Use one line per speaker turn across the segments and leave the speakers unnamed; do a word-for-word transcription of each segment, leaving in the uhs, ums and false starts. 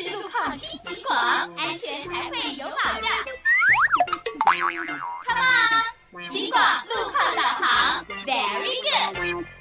是路况听警广，安全才会有保障。Come on， 警广路况导航 ，Very good。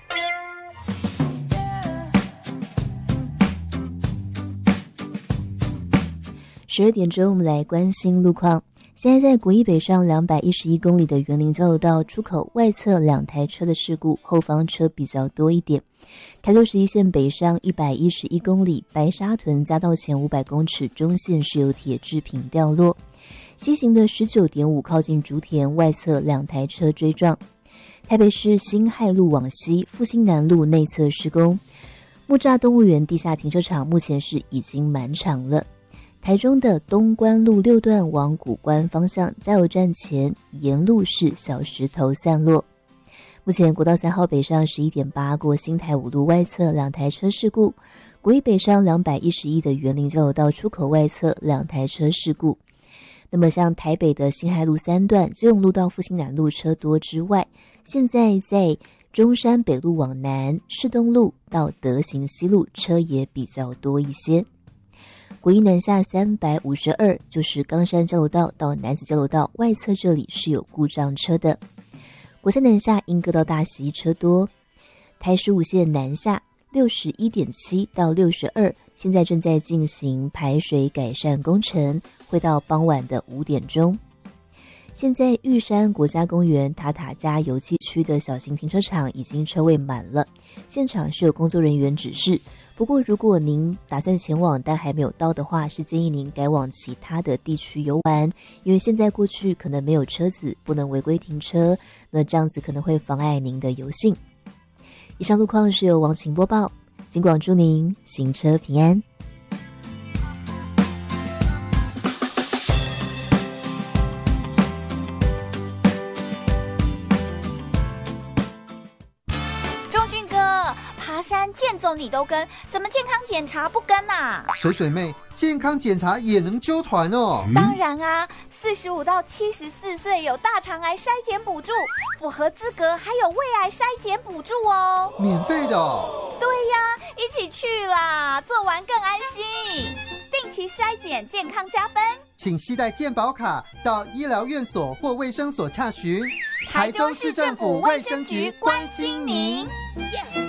十二点钟，我们来关心路况。现在在国一北上两百一十一公里的园林交流道出口外侧两台车的事故，后方车比较多一点。台六十一线北上一百一十一公里，白沙屯匝道前五百公尺中线是有铁制品掉落。西行的 十九点五 靠近竹田外侧两台车追撞。台北市辛亥路往西复兴南路内侧施工，木栅动物园地下停车场目前是已经满场了。台中的东关路六段往谷关方向加油站前沿路是小石头散落。目前国道三号北上 十一点八 过新台五路外侧两台车事故，国一北上两百一十一的园林交流道出口外侧两台车事故。那么像台北的辛亥路三段基隆路到复兴南路车多之外，现在在中山北路往南士东路到德行西路车也比较多一些。国一南下三百五十二就是冈山交流道到南子交流道外侧，这里是有故障车的。国三南下莺歌到大溪车多。台十五线南下 六十一点七 到六十二，现在正在进行排水改善工程，会到傍晚的五点钟。现在玉山国家公园塔塔加油气区的小型停车场已经车位满了，现场是有工作人员指示，不过如果您打算前往但还没有到的话，是建议您改往其他的地区游玩，因为现在过去可能没有车子，不能违规停车，那这样子可能会妨碍您的游兴。以上路况是由王晴播报，警广祝您行车平安。
爬山健走你都跟，怎么健康检查不跟啊？
水水妹，健康检查也能揪团哦？
当然啊，四十五到七十四岁有大肠癌筛检补助，符合资格还有胃癌筛检补助哦，
免费的哦？
对呀，一起去啦，做完更安心。定期筛检，健康加分。
请携带健保卡到医疗院所或卫生所洽询。
台中市政府卫生局关心您。Yes。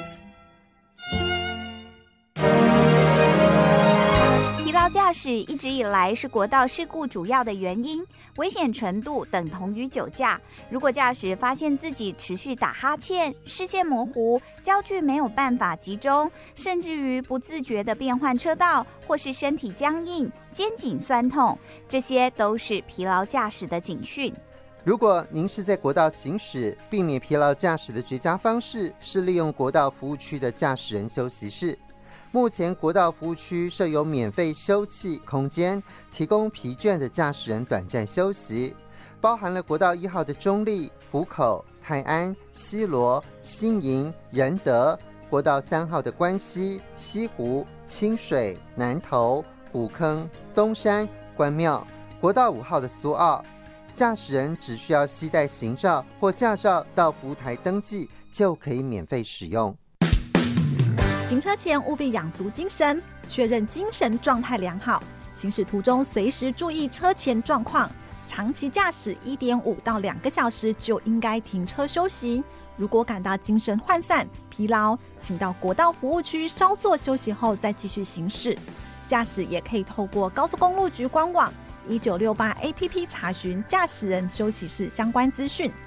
疲劳驾驶一直以来是国道事故主要的原因，危险程度等同于酒驾。如果驾驶发现自己持续打哈欠、视线模糊、焦距没有办法集中，甚至于不自觉地变换车道，或是身体僵硬、肩颈酸痛，这些都是疲劳驾驶的警讯。
如果您是在国道行驶，避免疲劳驾驶的绝佳方式是利用国道服务区的驾驶人休息室。目前国道服务区设有免费休憩空间，提供疲倦的驾驶人短暂休息，包含了国道一号的中立、湖口、泰安、西螺、新营、仁德，国道三号的关西、西湖、清水、南投、虎坑、东山、关庙，国道五号的苏澳。驾驶人只需要携带行照或驾照到服务台登记，就可以免费使用。
行车前务必养足精神，确认精神状态良好。行驶途中随时注意车前状况。长期驾驶 一点五到两个小时就应该停车休息。如果感到精神涣散、疲劳，请到国道服务区稍作休息后再继续行驶。驾驶也可以透过高速公路局官网一九六八 A P P 查询驾驶人休息室相关资讯。